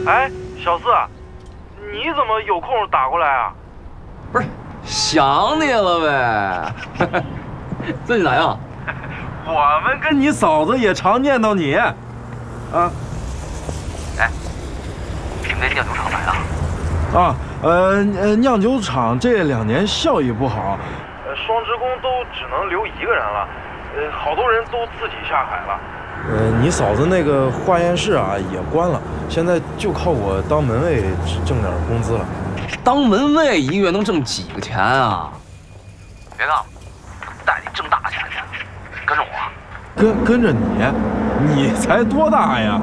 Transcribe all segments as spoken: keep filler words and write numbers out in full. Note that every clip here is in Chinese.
哎，小四，你怎么有空打过来啊？ 不是想你了呗？最近咋样？ 我们跟你嫂子也常念叨你。啊。 哎，你们那酿酒厂来了？ 啊，呃呃，酿酒厂这两年效益不好，呃，双职工都只能留一个人了，呃，好多人都自己下海了。呃，你嫂子那个化验室啊也关了，现在就靠我当门卫挣点工资了。 当门卫一个月能挣几个钱啊？ 别干了，带你挣大钱去，跟着我。 跟跟着你，你才多大呀？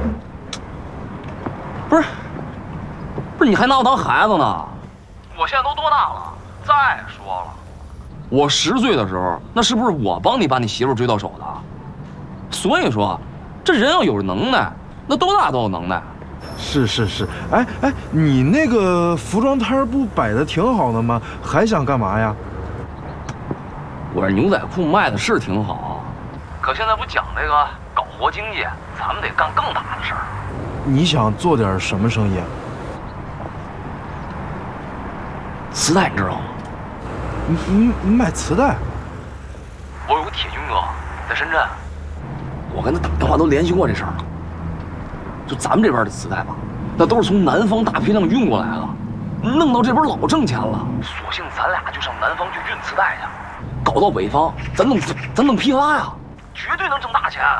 不是，不是你还拿我当孩子呢？ 我现在都多大了？再说了， 我十岁的时候，那是不是我帮你把你媳妇追到手的？所以说，这人要有能耐，那多大都有能耐。 是是是，哎哎，你那个服装摊不摆的挺好的吗？还想干嘛呀？ 我这牛仔裤卖的是挺好， 可现在不讲这个搞活经济，咱们得干更大的事儿。 你想做点什么生意啊？ 磁带你知道吗？ 嗯嗯，卖磁带。 我有个铁军哥在深圳， 我跟他打电话都联系过这事儿了。就咱们这边的磁带吧，那都是从南方大批量运过来的，弄到这边老挣钱了。 索性咱俩就上南方去运磁带去， 搞到北方，咱弄咱弄批发呀， 绝对能挣大钱。